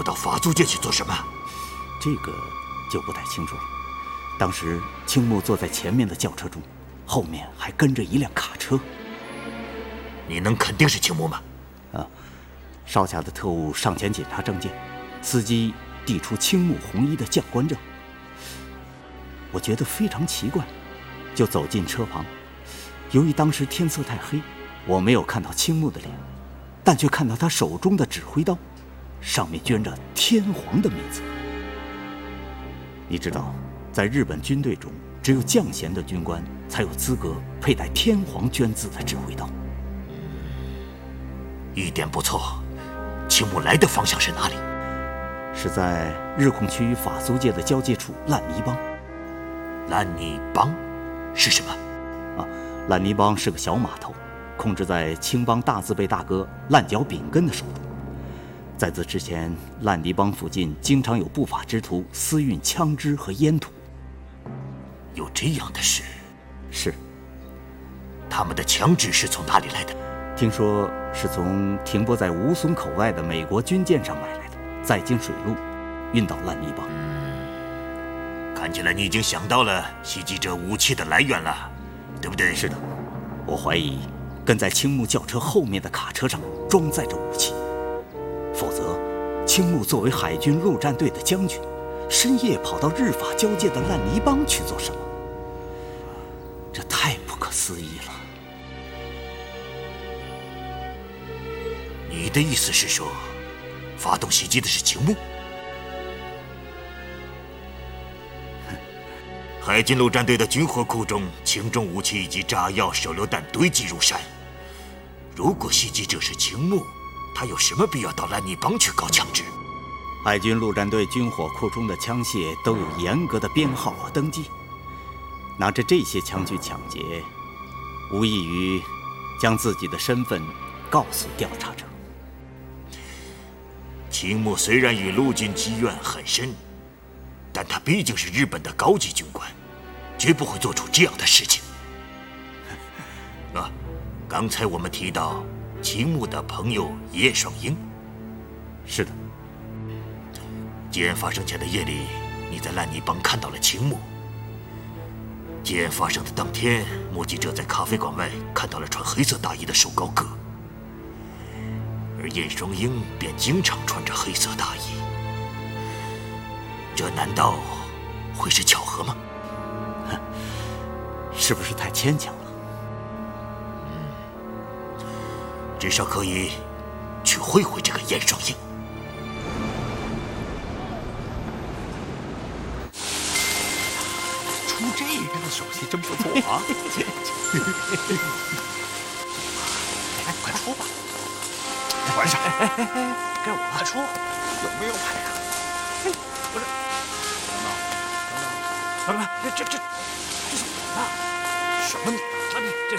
到法租界去做什么？ 这个就不太清楚了。当时青木坐在前面的轿车中，后面还跟着一辆卡车。 你能肯定是青木吗？ 少侠的特务上前检查证件，司机递出青木红衣的教官证。我觉得非常奇怪，就走进车旁。由于当时天色太黑，我没有看到青木的脸，但却看到他手中的指挥刀，上面镌着天皇的名字。你知道，在日本军队中，只有将衔的军官才有资格佩戴天皇镌字的指挥刀。 一点不错，青木来的方向是哪里？ 是在日控区与法租界的交界处烂泥帮。 烂泥帮是什么？ 烂泥帮是个小码头，控制在青帮大字辈大哥烂脚炳根的手中。在此之前，烂泥帮附近经常有不法之徒私运枪支和烟土。 有这样的事？ 是。 他们的枪支是从哪里来的？ 听说是从停泊在吴淞口外的美国军舰上买来的，再经水路运到烂泥帮。 看起来你已经想到了袭击者武器的来源了，对不对？ 是的，我怀疑跟在青木轿车后面的卡车上装载着武器，否则青木作为海军陆战队的将军，深夜跑到日法交界的烂泥帮去做什么？这太不可思议了。 你的意思是说，发动袭击的是青木？海军陆战队的军火库中，轻重武器以及炸药、手榴弹堆积如山。如果袭击者是青木，他有什么必要到烂泥帮去搞枪支？ 海军陆战队军火库中的枪械都有严格的编号和登记，拿着这些枪去抢劫，无异于将自己的身份告诉调查者。 青木虽然与陆军积怨很深，但他毕竟是日本的高级军官，绝不会做出这样的事情。刚才我们提到青木的朋友叶双鹰。 是的。 劫案发生前的夜里，你在烂泥帮看到了青木。劫案发生的当天，目击者在咖啡馆外看到了穿黑色大衣的瘦高个，而叶双鹰便经常穿着黑色大衣。这难道会是巧合吗？ 是不是太牵强了？ 至少可以去会会这个叶双鹰。 出这个的手气真不错啊！来，快说吧，玩啥？该我了，快说，有没有牌啊？不是，等等，这怎么了？什么？这